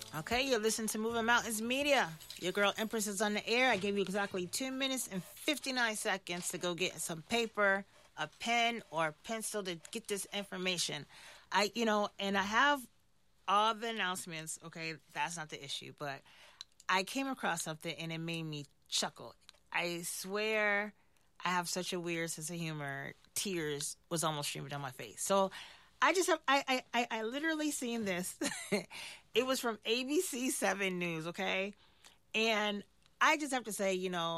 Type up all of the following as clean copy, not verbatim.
Okay, you're listening to Moving Mountains Media. Your girl Empress is on the air. I gave you exactly 2 minutes and 59 seconds to go get some paper, a pen, or a pencil to get this information. And I have all the announcements. Okay, that's not the issue, but I came across something and it made me chuckle. I swear I have such a weird sense of humor. Tears was almost streaming down my face. So I literally seen this. It was from ABC 7 News, okay? And I just have to say,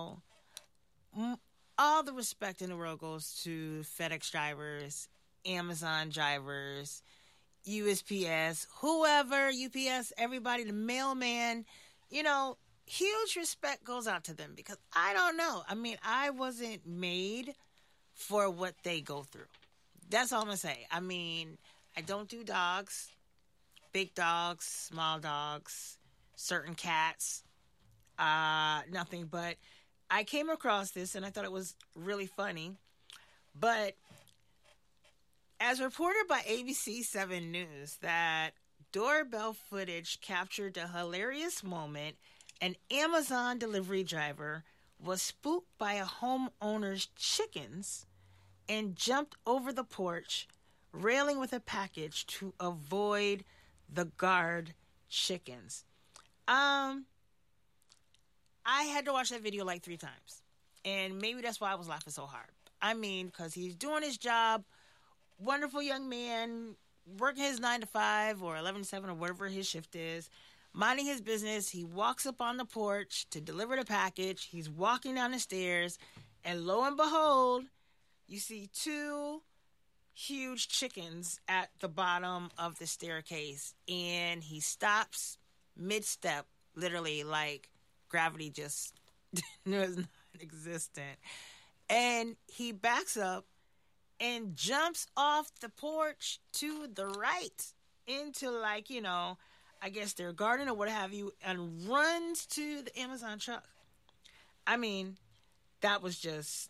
all the respect in the world goes to FedEx drivers, Amazon drivers, USPS, whoever, UPS, everybody, the mailman, huge respect goes out to them because I don't know. I mean, I wasn't made for what they go through. That's all I'm going to say. I mean, I don't do dogs, big dogs, small dogs, certain cats, nothing. But I came across this and I thought it was really funny. But as reported by ABC 7 News, that doorbell footage captured a hilarious moment. An Amazon delivery driver was spooked by a homeowner's chickens and jumped over the porch, railing with a package to avoid the guard chickens. I had to watch that video like 3 times. And maybe that's why I was laughing so hard. I mean, because he's doing his job. Wonderful young man, working his 9 to 5 or 11 to 7 or whatever his shift is. Minding his business. He walks up on the porch to deliver the package. He's walking down the stairs. And lo and behold, you see 2 huge chickens at the bottom of the staircase. And he stops mid-step, literally like gravity just was non-existent. And he backs up and jumps off the porch to the right into I guess their garden or what have you, and runs to the Amazon truck. I mean, that was just,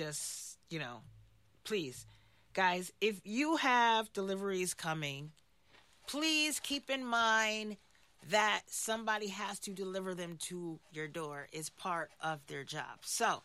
please, guys, if you have deliveries coming, please keep in mind that somebody has to deliver them to your door. It's part of their job. So,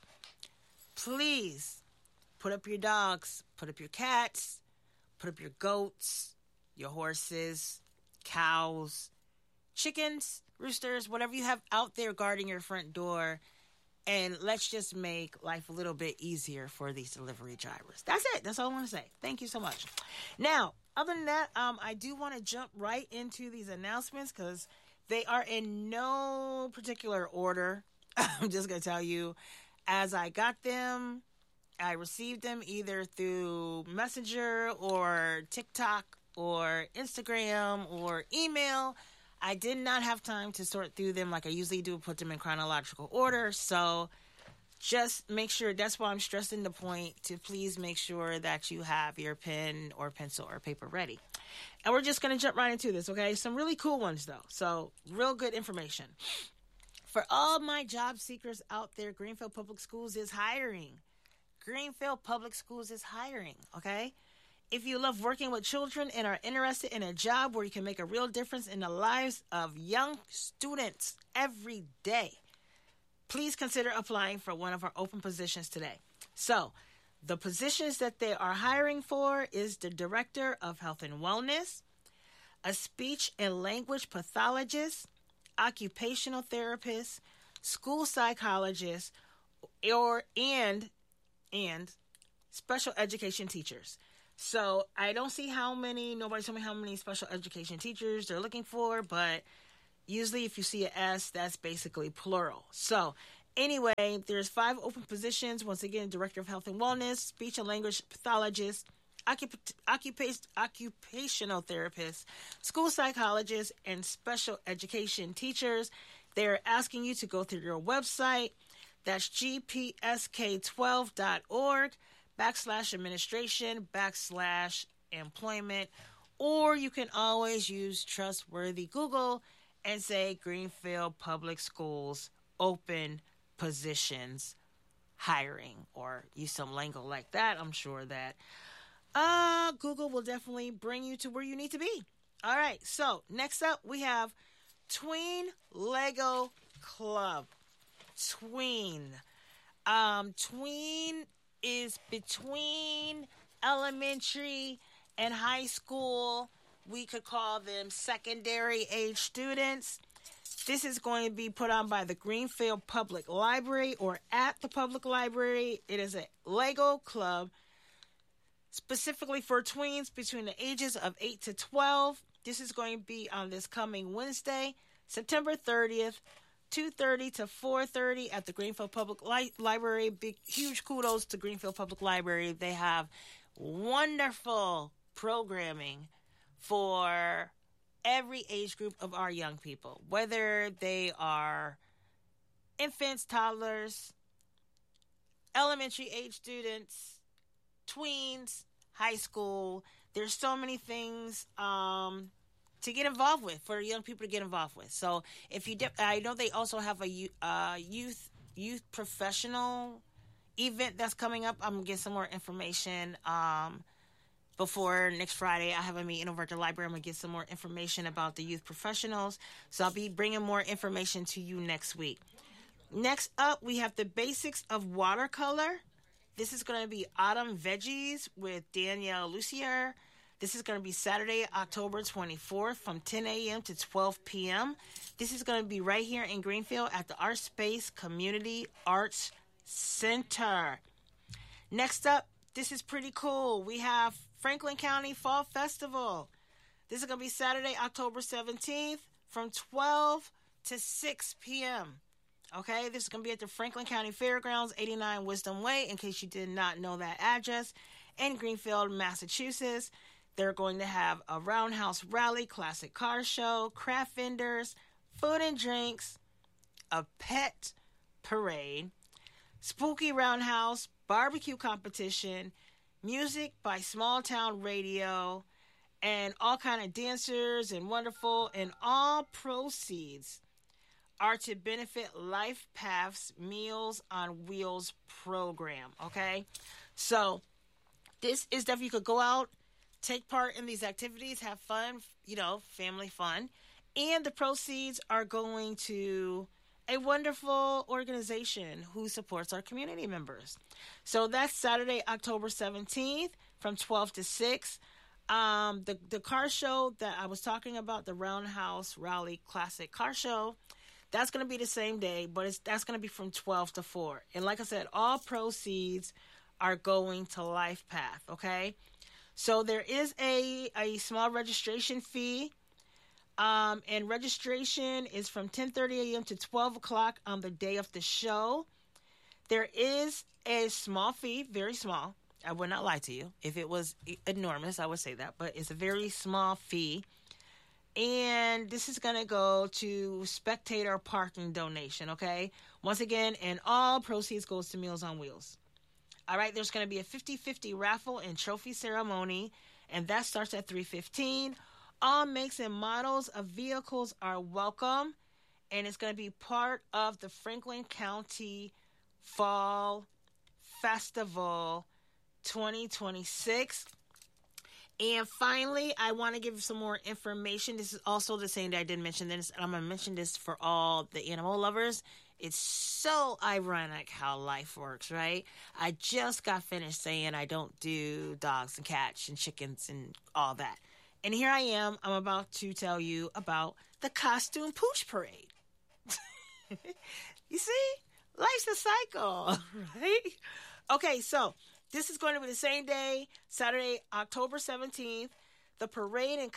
please, put up your dogs, put up your cats, put up your goats, your horses, cows, chickens, roosters, whatever you have out there guarding your front door. And let's just make life a little bit easier for these delivery drivers. That's it. That's all I want to say. Thank you so much. Now, other than that, I do want to jump right into these announcements because they are in no particular order. I'm just going to tell you, as I got them, I received them either through Messenger or TikTok or Instagram or email. I did not have time to sort through them like I usually do, put them in chronological order. So just make sure, that's why I'm stressing the point to please make sure that you have your pen or pencil or paper ready. And we're just going to jump right into this, okay? Some really cool ones, though. So real good information. For all my job seekers out there, Greenfield Public Schools is hiring. Greenfield Public Schools is hiring, okay? If you love working with children and are interested in a job where you can make a real difference in the lives of young students every day, please consider applying for one of our open positions today. So, the positions that they are hiring for is the Director of Health and Wellness, a speech and language pathologist, occupational therapist, school psychologist, and special education teachers. So I don't see nobody told me how many special education teachers they're looking for, but usually if you see an S, that's basically plural. So anyway, there's 5 open positions. Once again, Director of Health and Wellness, speech and language pathologist, occupational therapist, school psychologist, and special education teachers. They're asking you to go through your website. That's gpsk12.org. /administration/employment, or you can always use trustworthy Google and say Greenfield Public Schools open positions hiring, or use some lingo like that. I'm sure that Google will definitely bring you to where you need to be. All right, so next up we have Tween Lego Club. Tween. Tween is between elementary and high school. We could call them secondary age students. This is going to be put on by the Greenfield Public Library or at the public library. It is a Lego club specifically for tweens between the ages of 8 to 12. This is going to be on this coming Wednesday, September 30th, 2:30 to 4:30 at the Greenfield Public Library. Big, huge kudos to Greenfield Public Library. They have wonderful programming for every age group of our young people, whether they are infants, toddlers, elementary age students, tweens, high school. There's so many things to get involved with, for young people to get involved with. So if you I know they also have a youth professional event that's coming up. I'm going to get some more information before next Friday. I have a meeting over at the library. I'm going to get some more information about the youth professionals. So I'll be bringing more information to you next week. Next up, we have the basics of watercolor. This is going to be Autumn Veggies with Danielle Lucier. This is going to be Saturday, October 24th from 10 a.m. to 12 p.m. This is going to be right here in Greenfield at the Art Space Community Arts Center. Next up, this is pretty cool. We have Franklin County Fall Festival. This is going to be Saturday, October 17th from 12 to 6 p.m. Okay, this is going to be at the Franklin County Fairgrounds, 89 Wisdom Way, in case you did not know that address, in Greenfield, Massachusetts. They're going to have a roundhouse rally, classic car show, craft vendors, food and drinks, a pet parade, spooky roundhouse, barbecue competition, music by Small Town Radio, and all kind of dancers and wonderful, and all proceeds are to benefit Life Paths Meals on Wheels program, okay? So this is stuff you could go out, take part in these activities, have fun, family fun. And the proceeds are going to a wonderful organization who supports our community members. So that's Saturday, October 17th from 12 to 6. The car show that I was talking about, the Roundhouse Rally Classic Car Show, that's going to be the same day, but that's going to be from 12 to 4. And like I said, all proceeds are going to Life Path, okay? So there is a small registration fee, and registration is from 10:30 a.m. to 12 o'clock on the day of the show. There is a small fee, very small. I would not lie to you. If it was enormous, I would say that, but it's a very small fee. And this is going to go to spectator parking donation, okay? Once again, and all proceeds goes to Meals on Wheels. All right, there's going to be a 50-50 raffle and trophy ceremony, and that starts at 3:15. All makes and models of vehicles are welcome, and it's going to be part of the Franklin County Fall Festival 2026. And finally, I want to give some more information. This is also the same day I didn't mention this. I'm going to mention this for all the animal lovers. It's so ironic how life works, right? I just got finished saying I don't do dogs and cats and chickens and all that. And here I am. I'm about to tell you about the Costume Pooch Parade. You see? Life's a cycle, right? Okay, so this is going to be the same day, Saturday, October 17th. The parade and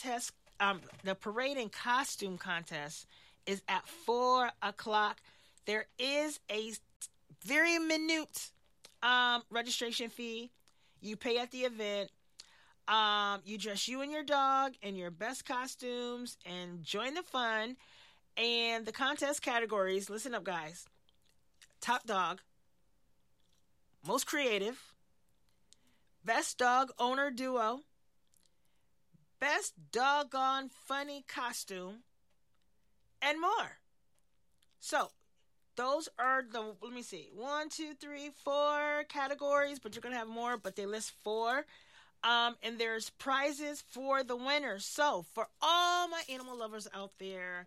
costume contest is at 4 o'clock. There is a very minute registration fee. You pay at the event. You dress you and your dog in your best costumes and join the fun. And the contest categories, listen up, guys. Top dog, most creative, best dog owner duo, best doggone funny costume, and more. So those are the, let me see, 1, 2, 3, 4 categories, but you're going to have more, but they list 4. And there's prizes for the winners. So for all my animal lovers out there,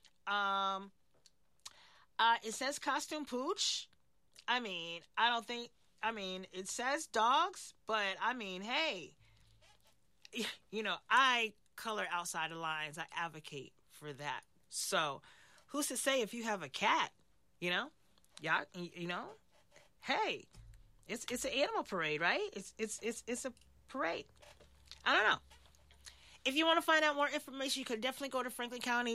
it says costume pooch. I mean, it says dogs, but I mean, hey, I color outside the lines. I advocate for that. So who's to say if you have a cat, yeah, hey, it's an animal parade, right? It's a parade. I don't know. If you want to find out more information, you could definitely go to Franklin County,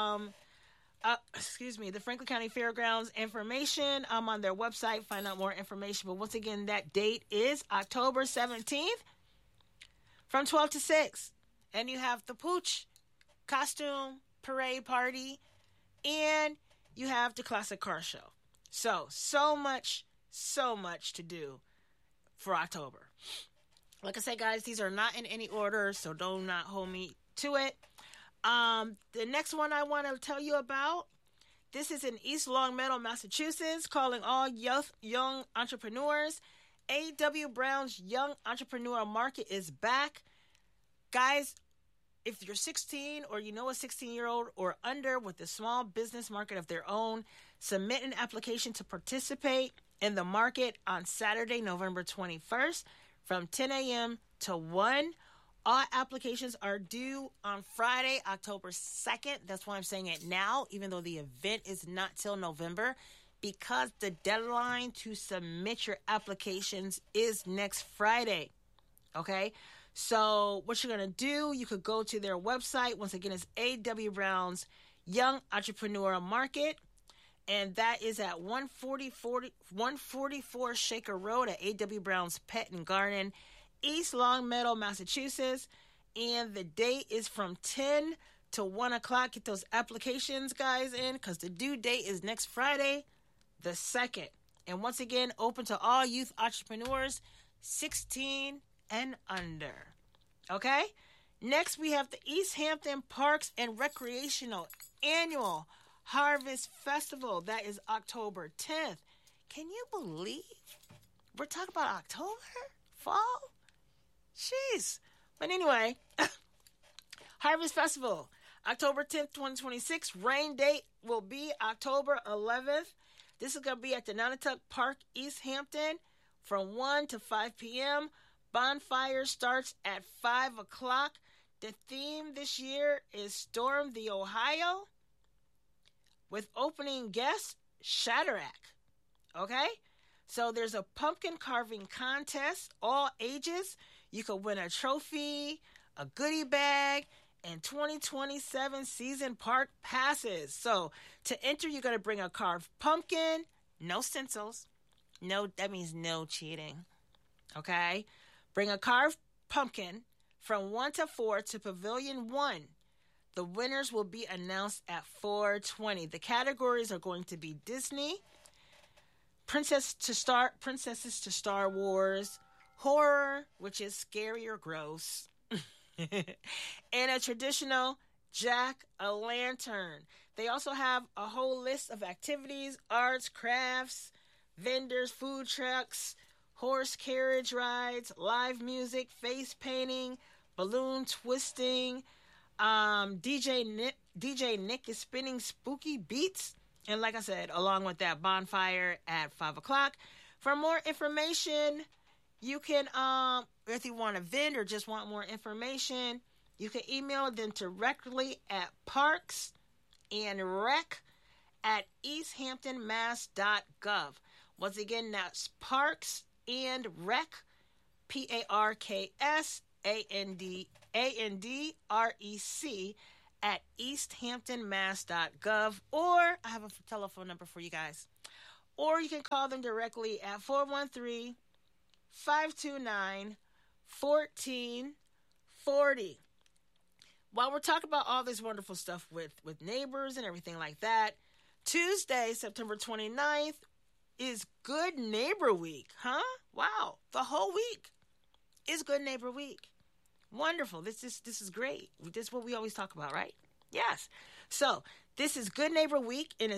the Franklin County Fairgrounds information on their website. Find out more information. But once again, that date is October 17th from 12 to 6. And you have the Pooch costume parade party, and you have the classic car show. So much to do for October. Like I said, guys, these are not in any order, so do not hold me to it. The next one I want to tell you about, this is in East Longmeadow, Massachusetts, calling all young entrepreneurs. A.W. Brown's Young Entrepreneur Market is back. Guys, if you're 16 or you know a 16-year-old or under with a small business market of their own, submit an application to participate in the market on Saturday, November 21st from 10 a.m. to 1. All applications are due on Friday, October 2nd. That's why I'm saying it now, even though the event is not till November, because the deadline to submit your applications is next Friday. Okay? So what you're going to do, you could go to their website. Once again, it's A.W. Brown's Young Entrepreneur Market. And that is at 144 Shaker Road at A.W. Brown's Pet and Garden, East Longmeadow, Massachusetts. And the date is from 10 to 1 o'clock. Get those applications, guys, in, because the due date is next Friday, the 2nd. And once again, open to all youth entrepreneurs 16 and under. Okay? Next, we have the East Hampton Parks and Recreational Annual Harvest Festival. That is October 10th. Can you believe we're talking about October? Fall? Jeez. But anyway, Harvest Festival, October 10th, 2026. Rain date will be October 11th. This is going to be at the Nonotuck Park, East Hampton, from 1 to 5 p.m. Bonfire starts at 5 o'clock. The theme this year is Storm the Ohio, with opening guest Shadrach. Okay? So there's a pumpkin carving contest, all ages. You could win a trophy, a goodie bag, and 2027 season park passes. So to enter, you got to bring a carved pumpkin, no stencils. No, that means no cheating. Okay? Bring a carved pumpkin from 1 to 4 to Pavilion 1. The winners will be announced at 4:20. The categories are going to be Disney, Princesses to Star Wars, horror, which is scary or gross, and a traditional jack-o'-lantern. They also have a whole list of activities, arts, crafts, vendors, food trucks, horse carriage rides, live music, face painting, balloon twisting. DJ Nick is spinning spooky beats. And like I said, along with that, bonfire at 5 o'clock. For more information, you can, if you want to vend or just want more information, you can email them directly at parksandrec@easthamptonmass.gov. Once again, that's Parks and Rec, PARKSANDREC at easthamptonmass.gov. Or I have a telephone number for you guys. Or you can call them directly at 413-529-1440. While we're talking about all this wonderful stuff with neighbors and everything like that, Tuesday, September 29th, is Good Neighbor Week. Huh? Wow. The whole week is Good Neighbor Week. Wonderful. This is great. This is what we always talk about, right? Yes. So this is Good Neighbor Week, and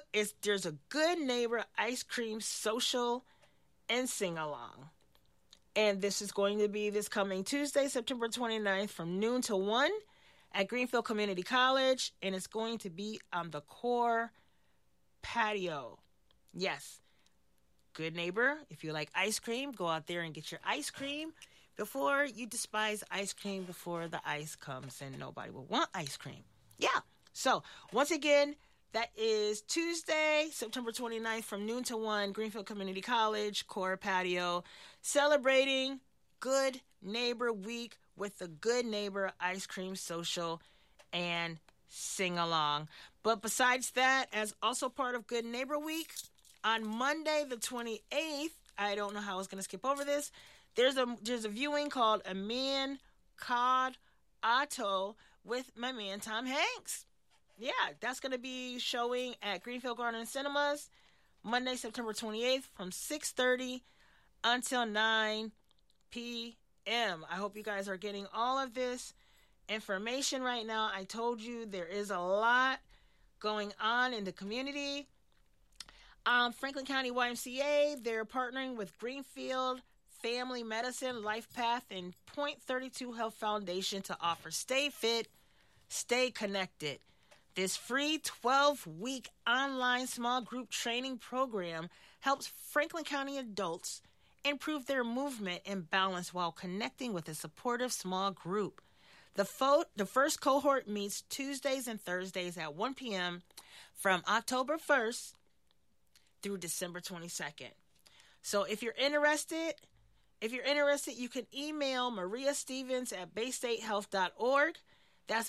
there's a Good Neighbor ice cream social and sing along. And this is going to be this coming Tuesday, September 29th from noon to 1 at Greenfield Community College. And it's going to be on the core patio. Yes. Good neighbor. If you like ice cream, go out there and get your ice cream before you despise ice cream before the ice comes and nobody will want ice cream. Yeah. So once again, that is Tuesday, September 29th from noon to 1, Greenfield Community College, core patio, celebrating Good Neighbor Week with the Good Neighbor Ice Cream Social and Sing Along. But besides that, as also part of Good Neighbor Week, on Monday the 28th, I don't know how I was going to skip over this, there's a viewing called A Man Called Otto with my man Tom Hanks. Yeah, that's going to be showing at Greenfield Garden Cinemas Monday, September 28th from 6:30 until 9 p.m. I hope you guys are getting all of this information right now. I told you there is a lot going on in the community. Franklin County YMCA, they're partnering with Greenfield Family Medicine, Life Path, and Point 32 Health Foundation to offer Stay Fit, Stay Connected. This free 12-week online small group training program helps Franklin County adults improve their movement and balance while connecting with a supportive small group. The first cohort meets Tuesdays and Thursdays at 1 p.m. from October 1st through December 22nd. So if you're interested, you can email Maria Stevens at baystatehealth.org. That's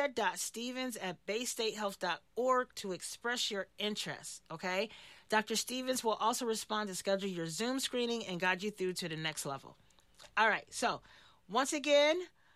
maria.stevens@baystatehealth.org to express your interest, okay? Dr. Stevens will also respond to schedule your Zoom screening and guide you through to the next level. All right, so once again,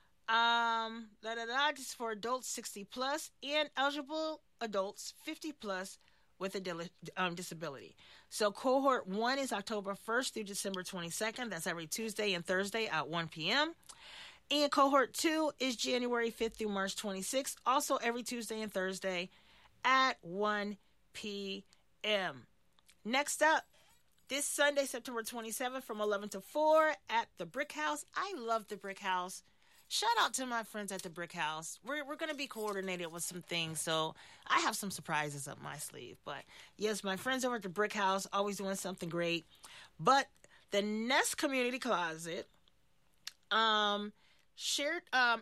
this is for adults 60 plus and eligible adults 50 plus with a disability. So cohort 1 is October 1st through December 22nd. That's every Tuesday and Thursday at 1 p.m. And cohort 2 is January 5th through March 26th, also every Tuesday and Thursday at 1 p.m. Next up, this Sunday, September 27th from 11 to 4 at the Brick House. I love the Brick House. Shout out to my friends at the Brick House. We're going to be coordinated with some things, so I have some surprises up my sleeve. But yes, my friends over at the Brick House, always doing something great. But the Nest Community Closet, shared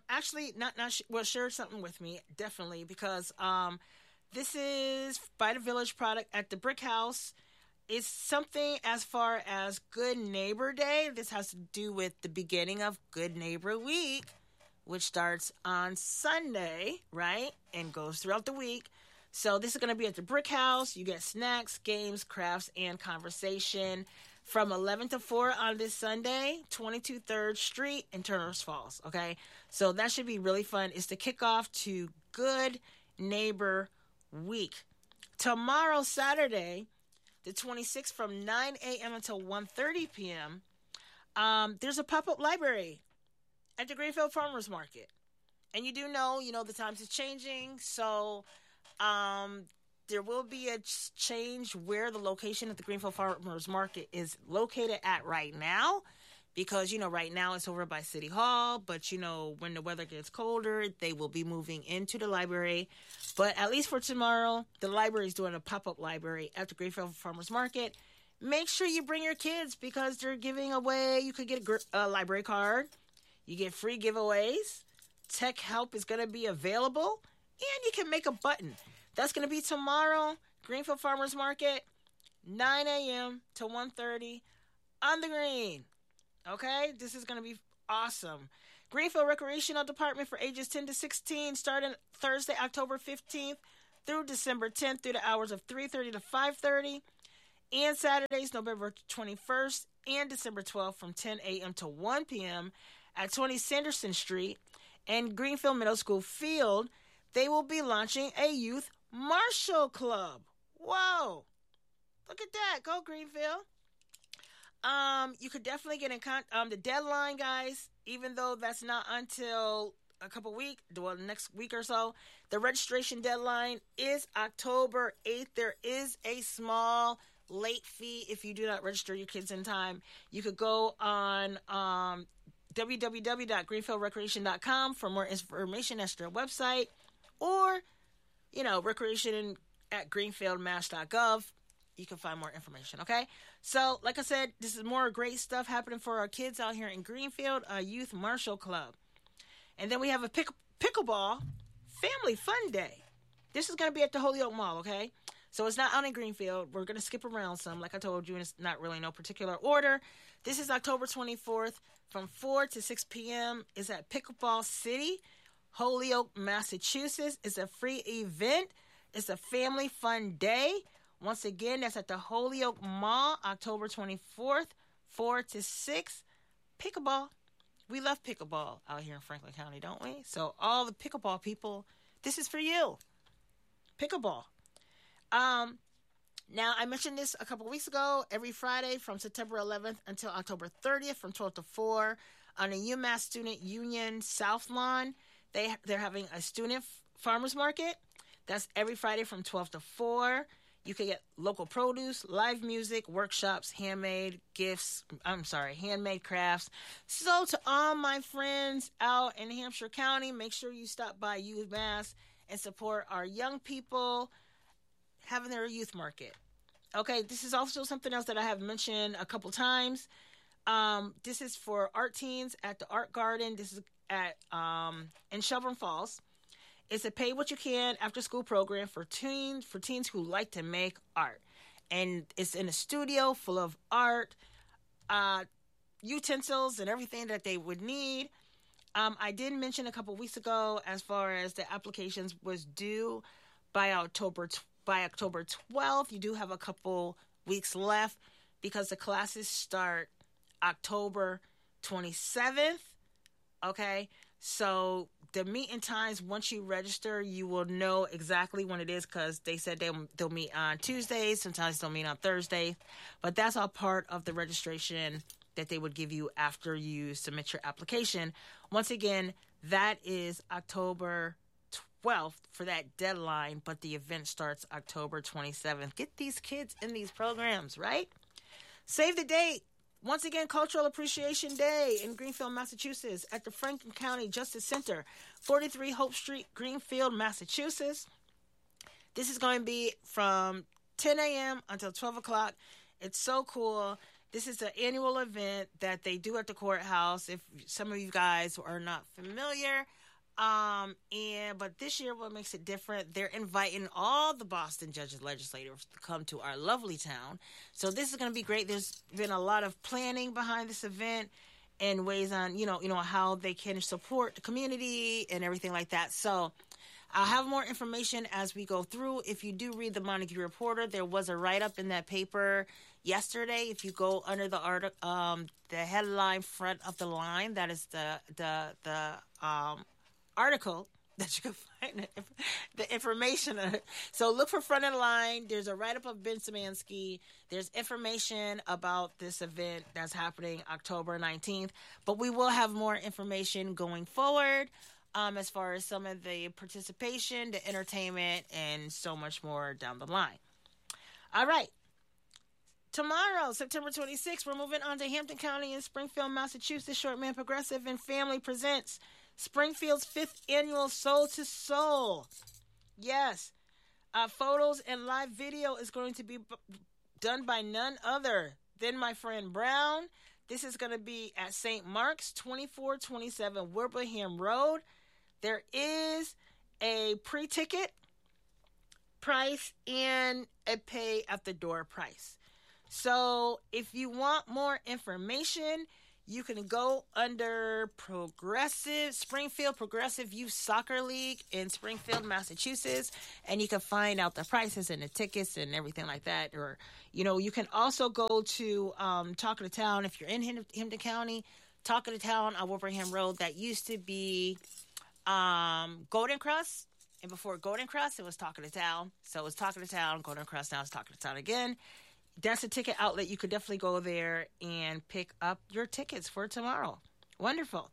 something with me, definitely, because this is by the Village product at the Brick House. It's something as far as Good Neighbor Day. This has to do with the beginning of Good Neighbor Week, which starts on Sunday, right, and goes throughout the week. So this is going to be at the Brick House. You get snacks, games, crafts, and conversation from 11 to 4 on this Sunday, 22 3rd Street in Turner's Falls, okay? So that should be really fun. It's the kickoff to Good Neighbor Week. Tomorrow, Saturday, the 26th, from 9 a.m. until 1:30 p.m., there's a pop-up library at the Greenfield Farmers Market. And you do know, the times is changing, so there will be a change where the location at the Greenfield Farmers Market is located at right now, because, right now it's over by City Hall, but, when the weather gets colder, they will be moving into the library. But at least for tomorrow, the library is doing a pop-up library at the Greenfield Farmers Market. Make sure you bring your kids, because they're giving away, you could get a library card, you get free giveaways, tech help is going to be available, and you can make a button. That's going to be tomorrow, Greenfield Farmers Market, 9 a.m. to 1:30 on the green. Okay? This is going to be awesome. Greenfield Recreational Department for ages 10 to 16, starting Thursday, October 15th through December 10th through the hours of 3:30 to 5:30, and Saturdays, November 21st and December 12th from 10 a.m. to 1 p.m. at 20 Sanderson Street and Greenfield Middle School Field. They will be launching a youth Marshall Club. Whoa. Look at that. Go Greenfield. You could definitely get in contact. The deadline, guys, even though that's not until a couple weeks, well, next week or so, the registration deadline is October 8th. There is a small late fee if you do not register your kids in time. You could go on www.greenfieldrecreation.com for more information. That's their website. Or, recreation at greenfieldmass.gov. You can find more information, okay? So, like I said, this is more great stuff happening for our kids out here in Greenfield, a youth martial club. And then we have a pickleball family fun day. This is going to be at the Holyoke Mall, okay? So it's not out in Greenfield. We're going to skip around some. Like I told you, it's not really no particular order. This is October 24th from 4 to 6 p.m. It's at Pickleball City, Holyoke, Massachusetts. It's a free event. It's a family fun day. Once again, that's at the Holyoke Mall, October 24th, 4 to 6. Pickleball. We love pickleball out here in Franklin County, don't we? So all the pickleball people, this is for you. Pickleball. Now, I mentioned this a couple weeks ago. Every Friday from September 11th until October 30th from 12 to 4 on the UMass Student Union South Lawn, they're having a student farmers market. That's every Friday from 12 to 4. You can get local produce, live music, workshops, handmade crafts. So to all my friends out in Hampshire County, make sure you stop by UMass and support our young people having their youth market. Okay, this is also something else that I have mentioned a couple times. This is for art teens at the Art Garden. This is at in Shelburne Falls. It's a pay what you can after school program for teens who like to make art. And it's in a studio full of art, utensils and everything that they would need. I did mention a couple weeks ago as far as the applications was due by October 12th. You do have a couple weeks left because the classes start October 27th. Okay, so the meeting times, once you register, you will know exactly when it is because they said they'll meet on Tuesdays. Sometimes they'll meet on Thursdays. But that's all part of the registration that they would give you after you submit your application. Once again, that is October 12th for that deadline, but the event starts October 27th. Get these kids in these programs, right? Save the date. Once again, Cultural Appreciation Day in Greenfield, Massachusetts at the Franklin County Justice Center, 43 Hope Street, Greenfield, Massachusetts. This is going to be from 10 a.m. until 12 o'clock. It's so cool. This is an annual event that they do at the courthouse. If some of you guys are not familiar, but this year what makes it different, they're inviting all the Boston judges legislators to come to our lovely town. So this is going to be great. There's been a lot of planning behind this event and ways on, how they can support the community and everything like that. So I'll have more information as we go through. If you do read the Montague Reporter, there was a write-up in that paper yesterday. If you go under the article, the headline front of the line, that is the article that you can find the information. So look for front of the line. There's a write-up of Ben Szymanski. There's information about this event that's happening October 19th. But we will have more information going forward as far as some of the participation, the entertainment, and so much more down the line. All right. Tomorrow, September 26th, we're moving on to Hampton County in Springfield, Massachusetts. Short Man Progressive and Family presents Springfield's 5th annual Soul to Soul. Yes. Photos and live video is going to be done by none other than my friend Brown. This is going to be at St. Mark's, 2427 Wilbraham Road. There is a pre-ticket price and a pay at the door price. So if you want more information, you can go under Springfield Progressive Youth Soccer League in Springfield, Massachusetts, and you can find out the prices and the tickets and everything like that. Or, you can also go to Talk of the Town if you're in Hampton County. Talk of the Town on Wilbraham Road. That used to be Golden Crust, and before Golden Crust, it was Talk of the Town. So it was Talk of the Town, Golden Crust, now it's Talk of the Town again. That's a ticket outlet. You could definitely go there and pick up your tickets for tomorrow. Wonderful.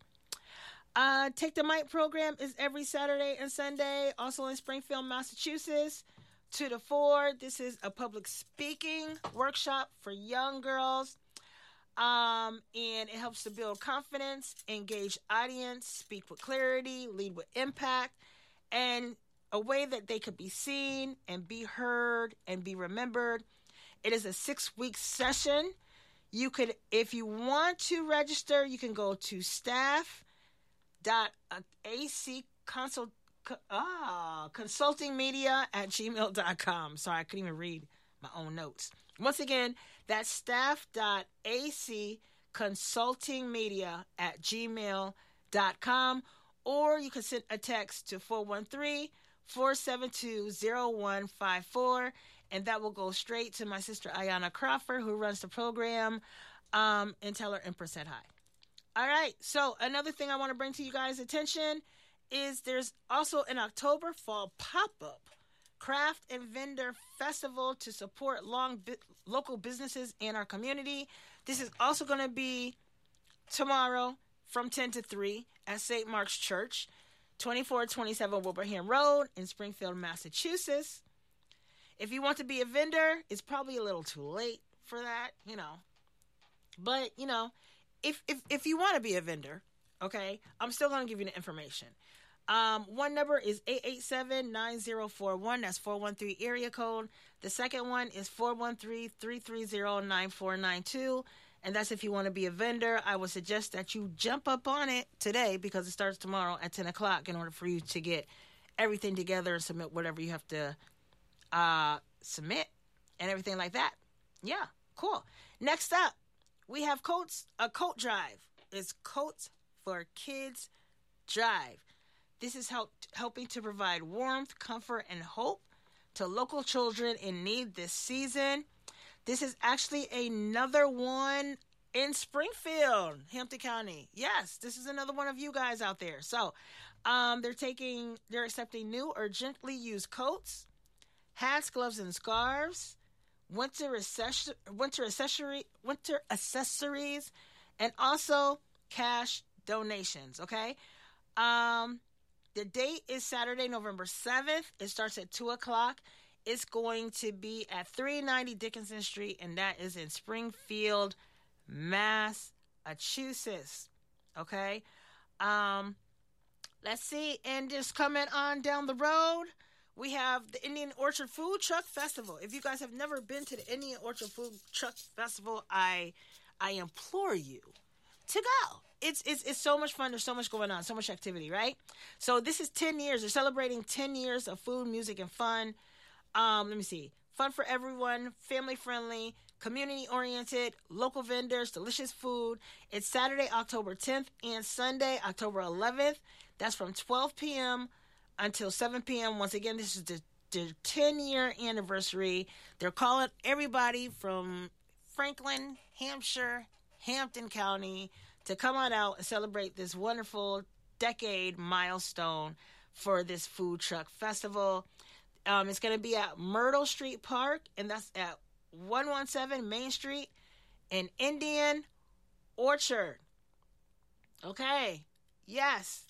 Take the Mic program is every Saturday and Sunday, also in Springfield, Massachusetts. 2 to 4. This is a public speaking workshop for young girls. And it helps to build confidence, engage audience, speak with clarity, lead with impact, and a way that they could be seen and be heard and be remembered. It is a 6-week session. You could, if you want to register, you can go to consultingmedia@gmail.com. Sorry, I couldn't even read my own notes. Once again, that's staff.acconsultingmedia@gmail.com, or you can send a text to 413-472-0154, and that will go straight to my sister Ayana Crawford, who runs the program, and tell her Empress said hi. All right, so another thing I want to bring to you guys' attention is there's also an October Fall pop-up craft and vendor festival to support local businesses in our community. This is also going to be tomorrow from 10 to 3 at St. Mark's Church, 2427 Wilbraham Road in Springfield, Massachusetts. If you want to be a vendor, it's probably a little too late for that, But, if you want to be a vendor, okay, I'm still going to give you the information. One number is 887-9041. That's 413 area code. The second one is 413-330-9492. And that's if you want to be a vendor. I would suggest that you jump up on it today because it starts tomorrow at 10 o'clock in order for you to get everything together and submit whatever you have to submit and everything like that. Yeah, cool. Next up, we have a coat drive. It's Coats for Kids Drive. This is helping to provide warmth, comfort, and hope to local children in need this season. This is actually another one in Springfield, Hampton County. Yes, this is another one of you guys out there. So, they're accepting new or gently used coats, hats, gloves, and scarves, winter accessories, and also cash donations. Okay. The date is Saturday, November 7th. It starts at 2 o'clock. It's going to be at 390 Dickinson Street, and that is in Springfield, Massachusetts. Okay? Let's see. And just coming on down the road, we have the Indian Orchard Food Truck Festival. If you guys have never been to the Indian Orchard Food Truck Festival, I implore you to go. It's so much fun. There's so much going on, so much activity, right? So this is 10 years. They're celebrating 10 years of food, music, and fun. Let me see. Fun for everyone, family-friendly, community-oriented, local vendors, delicious food. It's Saturday, October 10th and Sunday, October 11th. That's from 12 p.m. until 7 p.m. Once again, this is the 10-year anniversary. They're calling everybody from Franklin, Hampshire, Hampton County to come on out and celebrate this wonderful decade milestone for this food truck festival. It's going to be at Myrtle Street Park, and that's at 117 Main Street in Indian Orchard. Okay. Yes.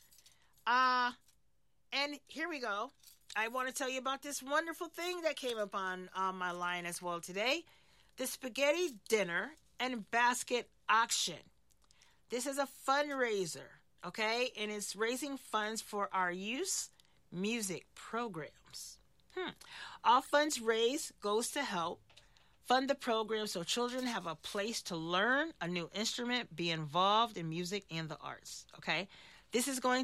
And here we go. I want to tell you about this wonderful thing that came up on my line as well today. The Spaghetti Dinner and Basket Auction. This is a fundraiser, okay? And it's raising funds for our youth music programs. All funds raised goes to help fund the program so children have a place to learn a new instrument, be involved in music and the arts, okay? This is by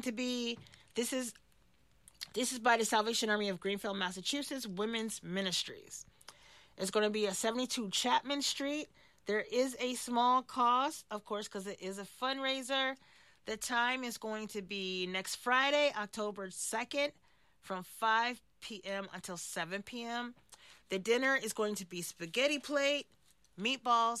the Salvation Army of Greenfield, Massachusetts Women's Ministries. It's going to be at 72 Chapman Street. There is a small cost, of course, because it is a fundraiser. The time is going to be next Friday, October 2nd, from 5 p.m. until 7 p.m. The dinner is going to be spaghetti plate, meatballs,